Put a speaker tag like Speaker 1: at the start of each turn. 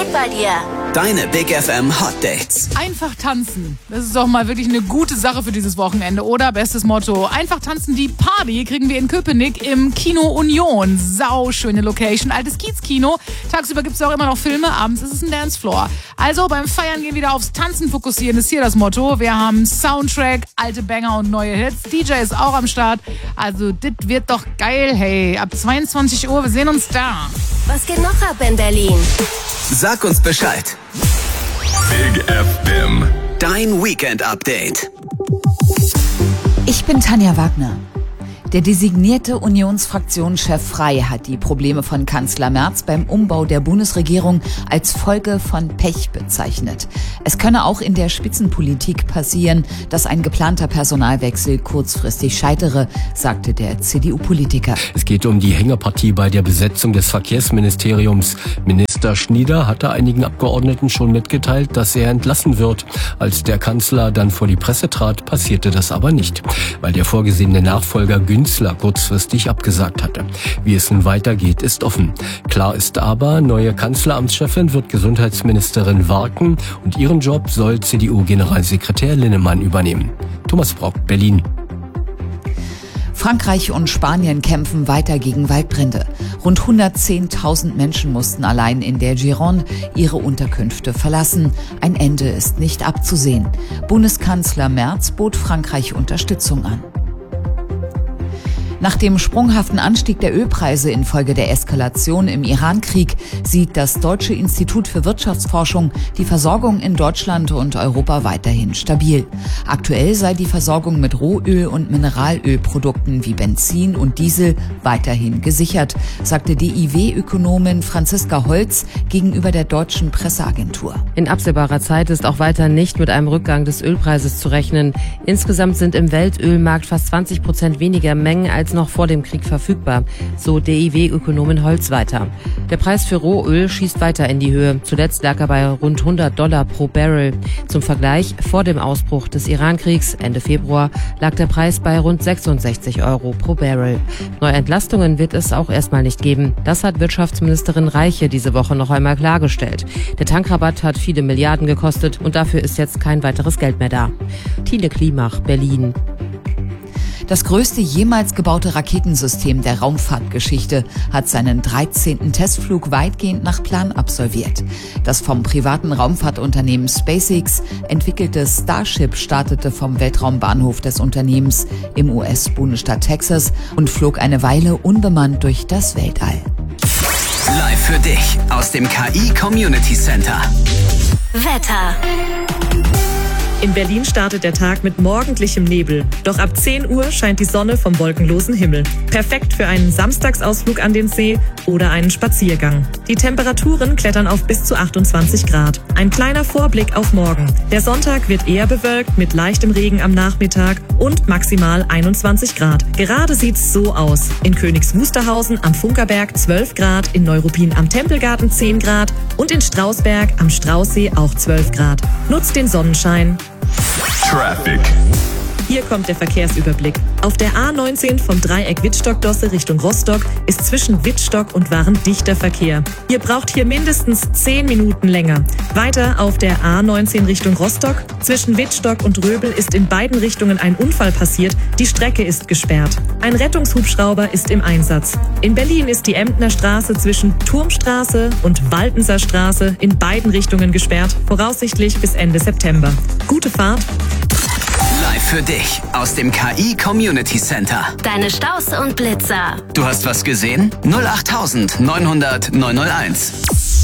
Speaker 1: direkt bei dir.
Speaker 2: Deine Big FM Hot Dates.
Speaker 3: Einfach tanzen. Das ist doch mal wirklich eine gute Sache für dieses Wochenende, oder? Bestes Motto. Einfach tanzen, die Party kriegen wir in Köpenick im Kino Union. Sauschöne Location. Altes Kiezkino. Tagsüber gibt es auch immer noch Filme, abends ist es ein Dancefloor. Also beim Feiern gehen wieder aufs Tanzen fokussieren, ist hier das Motto. Wir haben Soundtrack, alte Banger und neue Hits. DJ ist auch am Start. Also das wird doch geil, hey. Ab 22 Uhr, wir sehen uns da.
Speaker 1: Was geht noch ab in Berlin?
Speaker 2: Sag uns Bescheid.
Speaker 4: Big FM.
Speaker 2: Dein Weekend-Update.
Speaker 5: Ich bin Tanja Wagner. Der designierte Unionsfraktionschef Frey hat die Probleme von Kanzler Merz beim Umbau der Bundesregierung als Folge von Pech bezeichnet. Es könne auch in der Spitzenpolitik passieren, dass ein geplanter Personalwechsel kurzfristig scheitere, sagte der CDU-Politiker.
Speaker 6: Es geht um die Hängepartie bei der Besetzung des Verkehrsministeriums. Minister Schnieder hatte einigen Abgeordneten schon mitgeteilt, dass er entlassen wird. Als der Kanzler dann vor die Presse trat, passierte das aber nicht, weil der vorgesehene Nachfolger Günzler kurzfristig abgesagt hatte. Wie es nun weitergeht, ist offen. Klar ist aber, neue Kanzleramtschefin wird Gesundheitsministerin Warken und ihren Job soll CDU-Generalsekretär Linnemann übernehmen. Thomas Brock, Berlin.
Speaker 5: Frankreich und Spanien kämpfen weiter gegen Waldbrände. Rund 110.000 Menschen mussten allein in der Gironde ihre Unterkünfte verlassen. Ein Ende ist nicht abzusehen. Bundeskanzler Merz bot Frankreich Unterstützung an. Nach dem sprunghaften Anstieg der Ölpreise infolge der Eskalation im Iran-Krieg sieht das Deutsche Institut für Wirtschaftsforschung die Versorgung in Deutschland und Europa weiterhin stabil. Aktuell sei die Versorgung mit Rohöl- und Mineralölprodukten wie Benzin und Diesel weiterhin gesichert, sagte DIW-Ökonomin Franziska Holz gegenüber der deutschen Presseagentur.
Speaker 7: In absehbarer Zeit ist auch weiter nicht mit einem Rückgang des Ölpreises zu rechnen. Insgesamt sind im Weltölmarkt fast 20% weniger Mengen als noch vor dem Krieg verfügbar, so DIW-Ökonomin Holz weiter. Der Preis für Rohöl schießt weiter in die Höhe. Zuletzt lag er bei rund $100 pro Barrel. Zum Vergleich, vor dem Ausbruch des Iran-Kriegs Ende Februar lag der Preis bei rund 66 € pro Barrel. Neue Entlastungen wird es auch erstmal nicht geben. Das hat Wirtschaftsministerin Reiche diese Woche noch einmal klargestellt. Der Tankrabatt hat viele Milliarden gekostet und dafür ist jetzt kein weiteres Geld mehr da. Tine Klimach, Berlin.
Speaker 5: Das größte jemals gebaute Raketensystem der Raumfahrtgeschichte hat seinen 13. Testflug weitgehend nach Plan absolviert. Das vom privaten Raumfahrtunternehmen SpaceX entwickelte Starship startete vom Weltraumbahnhof des Unternehmens im US-Bundesstaat Texas und flog eine Weile unbemannt durch das Weltall.
Speaker 2: Live für dich aus dem KI Community Center.
Speaker 1: Wetter.
Speaker 8: In Berlin startet der Tag mit morgendlichem Nebel. Doch ab 10 Uhr scheint die Sonne vom wolkenlosen Himmel. Perfekt für einen Samstagsausflug an den See oder einen Spaziergang. Die Temperaturen klettern auf bis zu 28 Grad. Ein kleiner Vorblick auf morgen. Der Sonntag wird eher bewölkt mit leichtem Regen am Nachmittag und maximal 21 Grad. Gerade sieht's so aus. In Königs Wusterhausen am Funkerberg 12 Grad, in Neuruppin am Tempelgarten 10 Grad und in Strausberg am Straußsee auch 12 Grad. Nutzt den Sonnenschein.
Speaker 4: Traffic.
Speaker 8: Hier kommt der Verkehrsüberblick. Auf der A19 vom Dreieck Wittstock-Dosse Richtung Rostock ist zwischen Wittstock und Warren dichter Verkehr. Ihr braucht hier mindestens 10 Minuten länger. Weiter auf der A19 Richtung Rostock. Zwischen Wittstock und Röbel ist in beiden Richtungen ein Unfall passiert. Die Strecke ist gesperrt. Ein Rettungshubschrauber ist im Einsatz. In Berlin ist die Emdner Straße zwischen Turmstraße und Waltenser Straße in beiden Richtungen gesperrt, voraussichtlich bis Ende September. Gute Fahrt.
Speaker 2: Live für dich aus dem KI Community Center.
Speaker 1: Deine Staus und Blitzer.
Speaker 2: Du hast was gesehen? 08900 901.